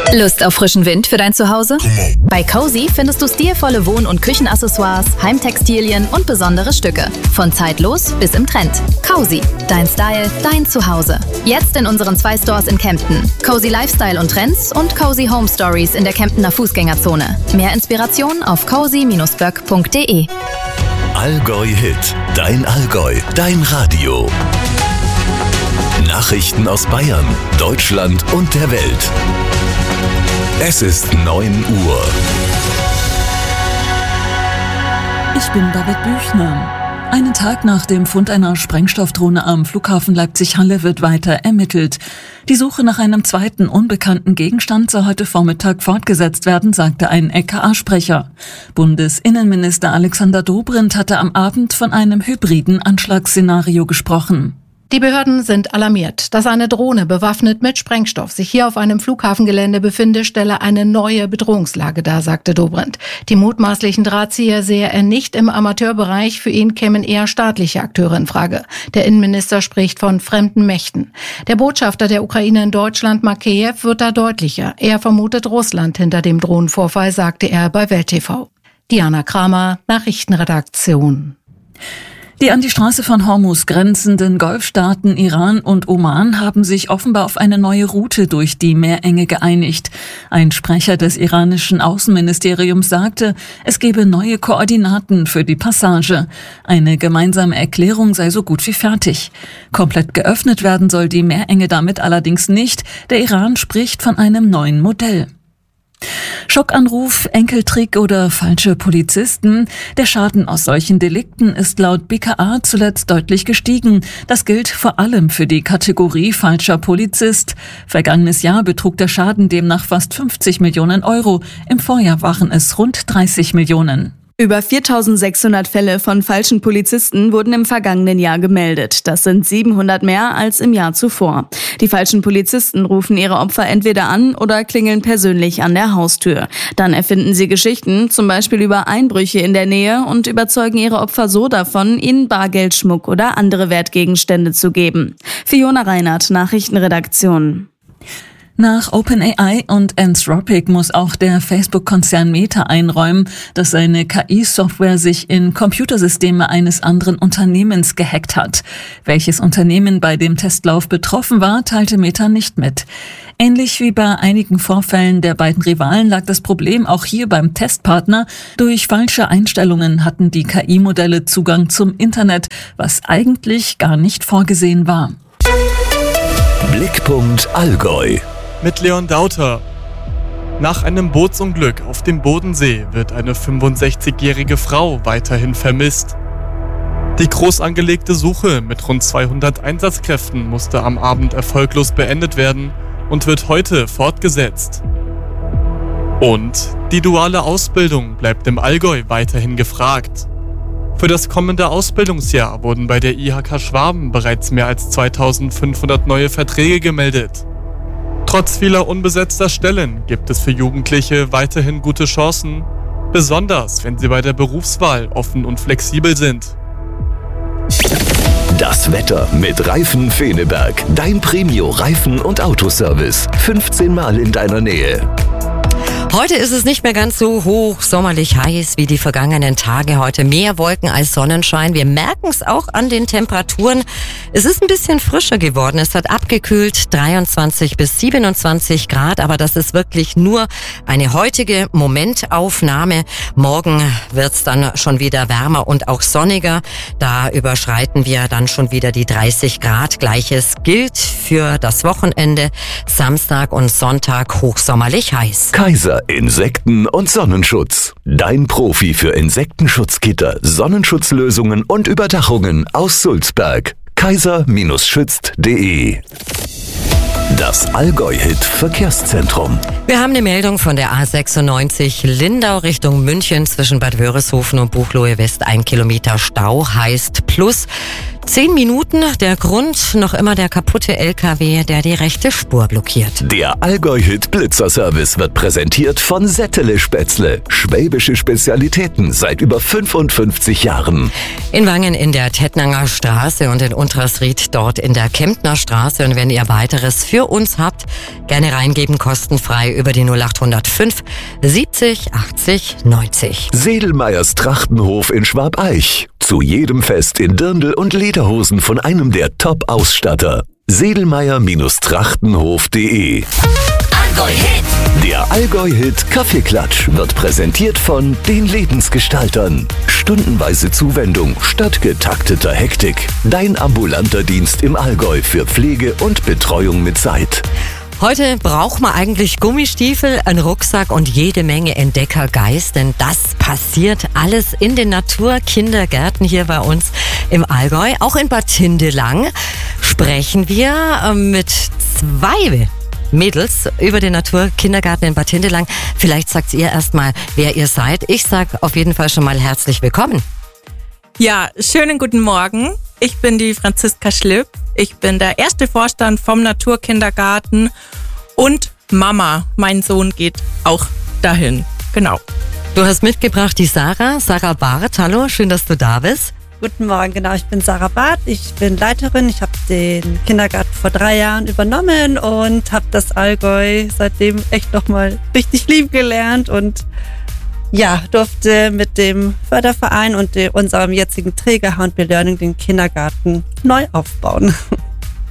Lust auf frischen Wind für dein Zuhause? Bei Cozy findest du stilvolle Wohn- und Küchenaccessoires, Heimtextilien und besondere Stücke. Von zeitlos bis im Trend. Cozy, dein Style, dein Zuhause. Jetzt in unseren 2 Stores in Kempten. Cozy Lifestyle und Trends und Cozy Home Stories in der Kemptener Fußgängerzone. Mehr Inspiration auf cozy-böck.de. Allgäu Hit, dein Allgäu, dein Radio. Nachrichten aus Bayern, Deutschland und der Welt. Es ist 9 Uhr. Ich bin David Büchner. Einen Tag nach dem Fund einer Sprengstoffdrohne am Flughafen Leipzig-Halle wird weiter ermittelt. Die Suche nach einem zweiten unbekannten Gegenstand soll heute Vormittag fortgesetzt werden, sagte ein LKA-Sprecher. Bundesinnenminister Alexander Dobrindt hatte am Abend von einem hybriden Anschlagsszenario gesprochen. Die Behörden sind alarmiert. Dass eine Drohne bewaffnet mit Sprengstoff sich hier auf einem Flughafengelände befinde, stelle eine neue Bedrohungslage dar, sagte Dobrindt. Die mutmaßlichen Drahtzieher sehe er nicht im Amateurbereich. Für ihn kämen eher staatliche Akteure in Frage. Der Innenminister spricht von fremden Mächten. Der Botschafter der Ukraine in Deutschland, Makeyev, wird da deutlicher. Er vermutet Russland hinter dem Drohnenvorfall, sagte er bei Welt TV. Diana Kramer, Nachrichtenredaktion. Die an die Straße von Hormuz grenzenden Golfstaaten Iran und Oman haben sich offenbar auf eine neue Route durch die Meerenge geeinigt. Ein Sprecher des iranischen Außenministeriums sagte, es gebe neue Koordinaten für die Passage. Eine gemeinsame Erklärung sei so gut wie fertig. Komplett geöffnet werden soll die Meerenge damit allerdings nicht. Der Iran spricht von einem neuen Modell. Schockanruf, Enkeltrick oder falsche Polizisten. Der Schaden aus solchen Delikten ist laut BKA zuletzt deutlich gestiegen. Das gilt vor allem für die Kategorie falscher Polizist. Vergangenes Jahr betrug der Schaden demnach fast 50 Millionen Euro. Im Vorjahr waren es rund 30 Millionen. Über 4.600 Fälle von falschen Polizisten wurden im vergangenen Jahr gemeldet. Das sind 700 mehr als im Jahr zuvor. Die falschen Polizisten rufen ihre Opfer entweder an oder klingeln persönlich an der Haustür. Dann erfinden sie Geschichten, zum Beispiel über Einbrüche in der Nähe, und überzeugen ihre Opfer so davon, ihnen Bargeld, Schmuck oder andere Wertgegenstände zu geben. Fiona Reinhardt, Nachrichtenredaktion. Nach OpenAI und Anthropic muss auch der Facebook-Konzern Meta einräumen, dass seine KI-Software sich in Computersysteme eines anderen Unternehmens gehackt hat. Welches Unternehmen bei dem Testlauf betroffen war, teilte Meta nicht mit. Ähnlich wie bei einigen Vorfällen der beiden Rivalen lag das Problem auch hier beim Testpartner. Durch falsche Einstellungen hatten die KI-Modelle Zugang zum Internet, was eigentlich gar nicht vorgesehen war. Blickpunkt Allgäu. Mit Leon Dauter. Nach einem Bootsunglück auf dem Bodensee wird eine 65-jährige Frau weiterhin vermisst. Die groß angelegte Suche mit rund 200 Einsatzkräften musste am Abend erfolglos beendet werden und wird heute fortgesetzt. Und die duale Ausbildung bleibt im Allgäu weiterhin gefragt. Für das kommende Ausbildungsjahr wurden bei der IHK Schwaben bereits mehr als 2500 neue Verträge gemeldet. Trotz vieler unbesetzter Stellen gibt es für Jugendliche weiterhin gute Chancen, besonders wenn sie bei der Berufswahl offen und flexibel sind. Das Wetter mit Reifen Feneberg, dein Premio-Reifen- und Autoservice. 15 Mal in deiner Nähe. Heute ist es nicht mehr ganz so hoch sommerlich heiß wie die vergangenen Tage. Heute mehr Wolken als Sonnenschein. Wir merken es auch an den Temperaturen. Es ist ein bisschen frischer geworden. Es hat abgekühlt, 23 bis 27 Grad. Aber das ist wirklich nur eine heutige Momentaufnahme. Morgen wird es dann schon wieder wärmer und auch sonniger. Da überschreiten wir dann schon wieder die 30 Grad. Gleiches gilt für das Wochenende. Samstag und Sonntag hochsommerlich heiß. Kaiser Insekten- und Sonnenschutz. Dein Profi für Insektenschutzgitter, Sonnenschutzlösungen und Überdachungen aus Sulzberg. kaiser-schützt.de. Das Allgäu-Hit Verkehrszentrum. Wir haben eine Meldung von der A96 Lindau Richtung München zwischen Bad Wörishofen und Buchloe West. 1 Kilometer Stau heißt Plus. 10 Minuten, der Grund, noch immer der kaputte LKW, der die rechte Spur blockiert. Der Allgäu-Hit Blitzerservice wird präsentiert von Settele Spätzle. Schwäbische Spezialitäten seit über 55 Jahren. In Wangen in der Tettnanger Straße und in Untersried dort in der Kemptner Straße. Und wenn ihr weiteres für uns habt, gerne reingeben, kostenfrei über die 0805 70 80 90. Sedelmeyers Trachtenhof in Schwabeich. Zu jedem Fest in Dirndl und Lederhosen von einem der Top-Ausstatter. Sedelmeyer-Trachtenhof.de. Allgäu-Hit. Der Allgäu-Hit Kaffeeklatsch wird präsentiert von den Lebensgestaltern. Stundenweise Zuwendung statt getakteter Hektik. Dein ambulanter Dienst im Allgäu für Pflege und Betreuung mit Zeit. Heute braucht man eigentlich Gummistiefel, einen Rucksack und jede Menge Entdeckergeist, denn das passiert alles in den Naturkindergärten hier bei uns im Allgäu. Auch in Bad Hindelang sprechen wir mit 2 Mädels über den Naturkindergarten in Bad Hindelang. Vielleicht sagt ihr erstmal, wer ihr seid. Ich sag auf jeden Fall schon mal herzlich willkommen. Ja, schönen guten Morgen. Ich bin die Franziska Schlipp. Ich bin der erste Vorstand vom Naturkindergarten und Mama. Mein Sohn geht auch dahin. Genau. Du hast mitgebracht die Sarah Barth. Hallo, schön, dass du da bist. Guten Morgen, genau. Ich bin Sarah Barth. Ich bin Leiterin. Ich habe den Kindergarten vor 3 Jahren übernommen und habe das Allgäu seitdem echt nochmal richtig lieb gelernt und ja, durfte mit dem Förderverein und unserem jetzigen Träger H&B Learning den Kindergarten neu aufbauen.